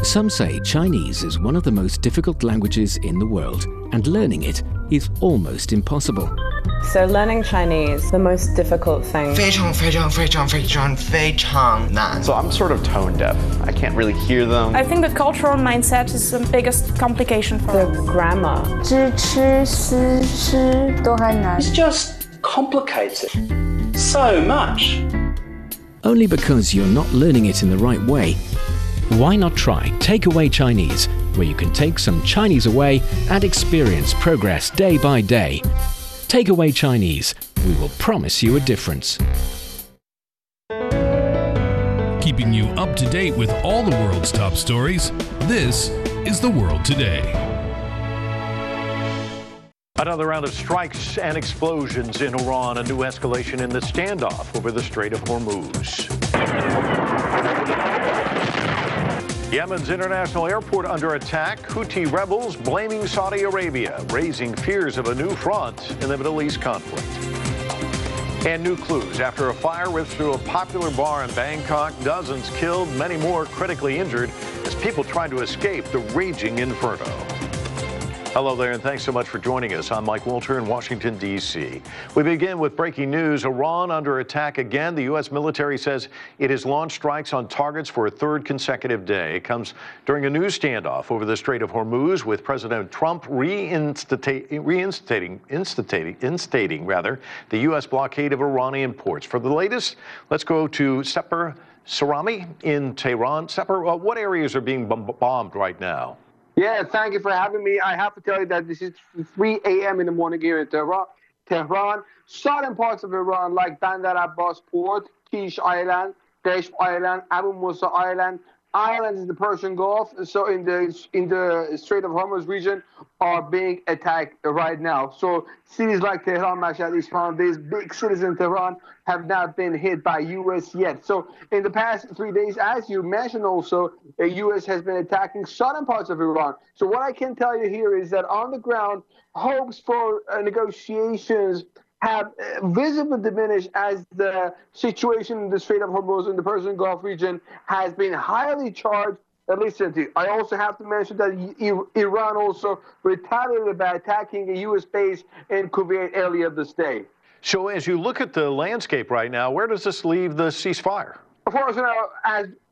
Some say Chinese is one of the most difficult languages in the world, and learning it is almost impossible. So learning Chinese, the most difficult thing. 非常非常非常非常非常难. So I'm sort of tone deaf. I can't really hear them. I think the cultural mindset is the biggest complication for The us. grammar. 知吃思吃都还难。 It's just complicated so much. Only because you're not learning it in the right way. Why not try Takeaway Chinese, where you can take some Chinese away and experience progress day by day. Takeaway Chinese, we will promise you a difference. Keeping you up to date with all the world's top stories, this is The World Today. Another round of strikes and explosions in Iran, a new escalation in the standoff over the Strait of Hormuz. Yemen's international airport under attack, Houthi rebels blaming Saudi Arabia, raising fears of a new front in the Middle East conflict. And new clues after a fire ripped through a popular bar in Bangkok, dozens killed, many more critically injured as people tried to escape the raging inferno. Hello there, and thanks so much for joining us. I'm Mike Walter in Washington, D.C. We begin with breaking news. Iran under attack again. The U.S. military says it has launched strikes on targets for a third consecutive day. It comes during a new standoff over the Strait of Hormuz, with President Trump reinstating the U.S. blockade of Iranian ports. For the latest, let's go to Sepper Sarami in Tehran. Sepper, what areas are being bombed right now? Yeah, thank you for having me. I have to tell you that this is 3 a.m. in the morning here in Tehran. Southern parts of Iran, like Bandar Abbas Port, Kish Island, Qeshm Island, Abu Musa Island, islands in the Persian Gulf, so in the Strait of Hormuz region, are being attacked right now. So cities like Tehran, Mashhad, Isfahan, these big cities in Tehran have not been hit by U.S. yet. So in the past 3 days, as you mentioned also, the U.S. has been attacking southern parts of Iran. So what I can tell you here is that on the ground, hopes for negotiations have visibly diminished as the situation in the Strait of Hormuz in the Persian Gulf region has been highly charged. Listen to you. I also have to mention that Iran also retaliated by attacking a U.S. base in Kuwait earlier this day. So as you look at the landscape right now, where does this leave the ceasefire? Of course, as